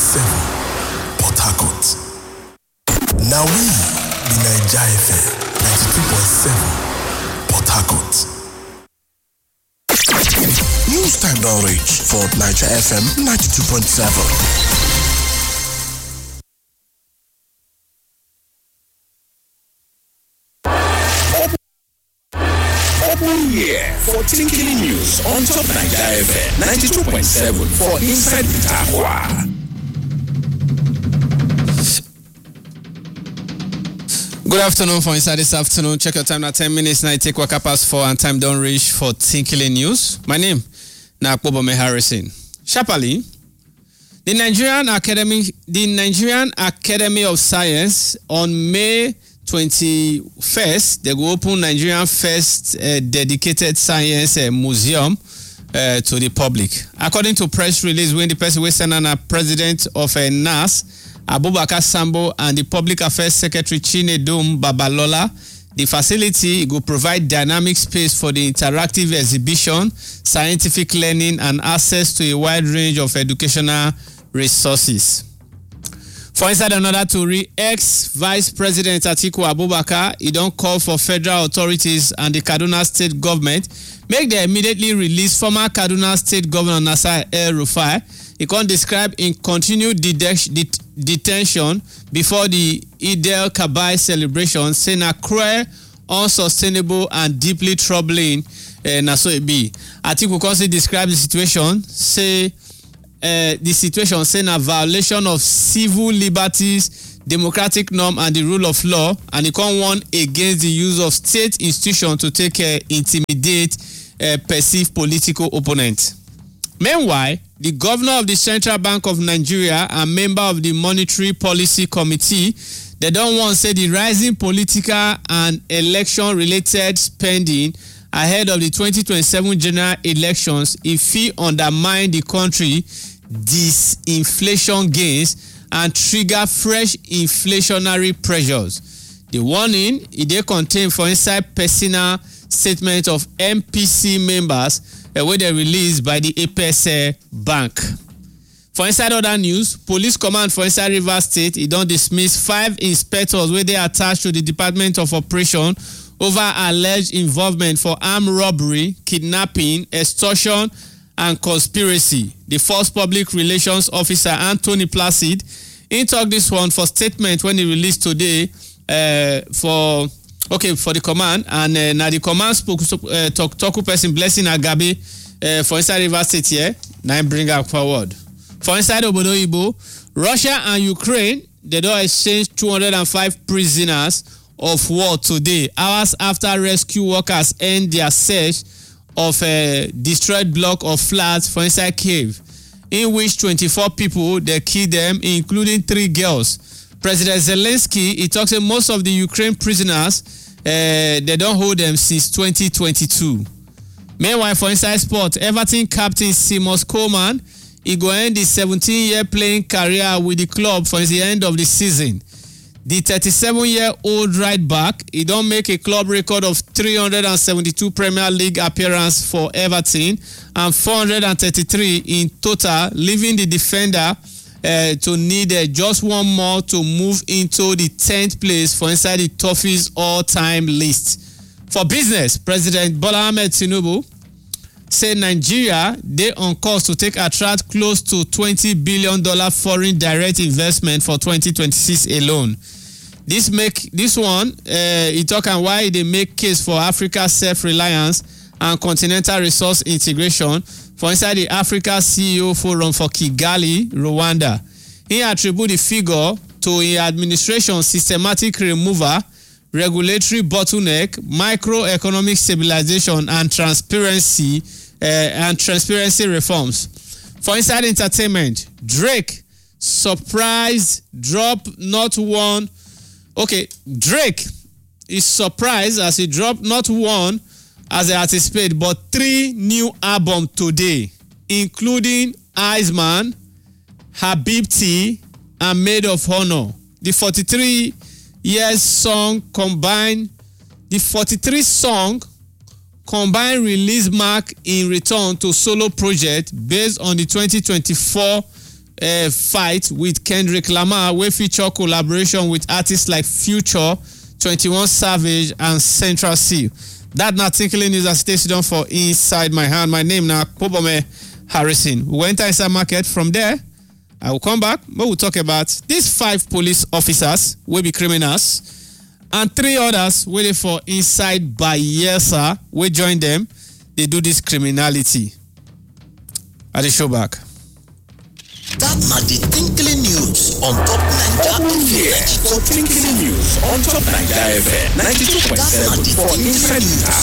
Port Harcourt. Now we, the Naija FM 92.7 Port Harcourt. News time don't reach for Naija FM 92.7. Yeah, for Tinkini News on Top Naija FM 92.7 for Inside Bitakwa. Good afternoon for Inside this afternoon. Check your time now, 10 minutes. Now take waka past 4 and time don't reach for Tinkini News. My name, Nakbobome Harrison. Sharply, the Nigerian Academy of Science on May 21st, they will open Nigerian first dedicated science museum to the public. According to press release, when the person was sent a president of NAS, Abubakar Sambo, and the public affairs secretary Chinedum Babalola, the facility will provide dynamic space for the interactive exhibition, scientific learning, and access to a wide range of educational resources. For inside another story, ex-Vice President Atiku Abubakar, he don't call for federal authorities and the Kaduna State government make them immediately release former Kaduna State Governor Nasir El-Rufai. He can't describe in continued detention before the Eid el-Kabir celebration, saying a cruel, unsustainable, and deeply troubling. Naso Ebi. Atiku constantly described the situation, saying a violation of civil liberties, democratic norm, and the rule of law, and he can't warn against the use of state institutions to intimidate perceived political opponents. Meanwhile, the governor of the Central Bank of Nigeria and member of the Monetary Policy Committee, they don't want to say the rising political and election-related spending ahead of the 2027 general elections if he undermine the country disinflation gains and trigger fresh inflationary pressures. The warning they contain for inside personal statement of MPC members where they released by the APS Bank. For inside other news, police command for inside Rivers State, it don't dismiss 5 inspectors where they attached to the Department of Operation over alleged involvement for armed robbery, kidnapping, extortion, and conspiracy. The first public relations officer, Anthony Placid, he talked this one for statement when he released today for the command, and now the command spoke talk person Blessing Agabe for inside River State here. Now bring her forward. For inside Obodo Ibo, Russia and Ukraine, they don't exchange 205 prisoners of war today, hours after rescue workers end their search of a destroyed block of flats for inside Kyiv, in which 24 people they killed them, including 3 girls. President Zelensky, he talks about most of the Ukraine prisoners, they don't hold them since 2022. Meanwhile, for inside sport, Everton captain Seamus Coleman, he go end his 17-year playing career with the club for the end of the season. The 37-year-old right back, he don't make a club record of 372 Premier League appearances for Everton and 433 in total, leaving the defender to need just one more to move into the 10th place for inside the toughest all-time list. For business, President Bola Ahmed Tinubu said Nigeria, they on course to attract close to $20 billion foreign direct investment for 2026 alone. He talk on why they make case for Africa's self-reliance and continental resource integration for inside the Africa CEO Forum for Kigali, Rwanda. He attribute the figure to his administration's systematic removal, regulatory bottleneck, microeconomic stabilization, and transparency reforms. For inside entertainment, Drake surprise drop not one. Okay, Drake is surprised as he dropped not one as I anticipated, but 3 new albums today, including Iceman, Habibti, and Maid of Honor. The 43 song combined release mark in return to solo project based on the 2024 fight with Kendrick Lamar wey feature collaboration with artists like Future, 21 Savage and Central C. That na Tinkling News as it is for Inside My Hand. My name na Kobome Harrison. We enter inside market. From there, I will come back. We will talk about these 5 police officers wey be criminals and 3 others wey dey for inside Bayelsa wey join them. They do this criminality. I dey show back. That na the Tinkling News on top Naija FM. For Tinkling News on top Naija FM 92.7 for Inside